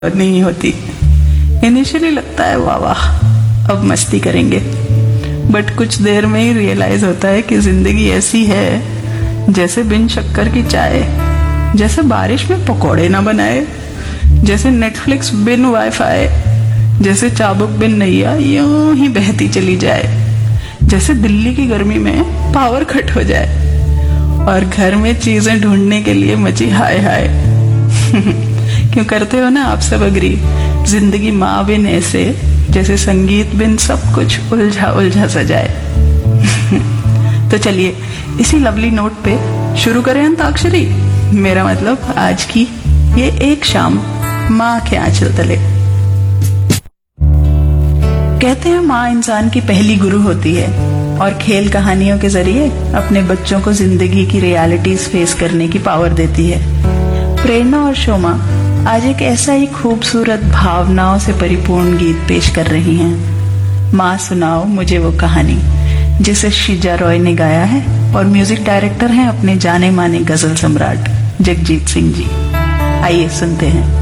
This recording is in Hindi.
नहीं होती। इनिशियली लगता है वाह वाह अब मस्ती करेंगे, बट कुछ देर में ही रियलाइज होता है कि जिंदगी ऐसी है जैसे बिन शक्कर की चाय, जैसे बारिश में पकोड़े ना बनाए, जैसे नेटफ्लिक्स बिन वाईफाई, जैसे चाबुक बिन नैया यूं ही बहती चली जाए, जैसे दिल्ली की गर्मी में पावर कट हो जाए और घर में चीजें ढूंढने के लिए मची हाय हाय। क्यों करते हो ना आप सब अग्री, जिंदगी माँ बिन ऐसे जैसे संगीत बिन सब कुछ उलझा उलझा सा जाए। तो चलिए इसी लवली नोट पे शुरू करें अंताक्षरी, मेरा मतलब आज की ये एक शाम माँ के आंचल तले। कहते हैं माँ इंसान की पहली गुरु होती है और खेल कहानियों के जरिए अपने बच्चों को जिंदगी की रियलिटीज फेस करने की पावर देती है। प्रेरणा और शोमा आज एक ऐसा ही खूबसूरत भावनाओं से परिपूर्ण गीत पेश कर रही हैं। माँ सुनाओ मुझे वो कहानी, जिसे शिजा रॉय ने गाया है और म्यूजिक डायरेक्टर हैं अपने जाने माने गजल सम्राट जगजीत सिंह जी। आइए सुनते हैं।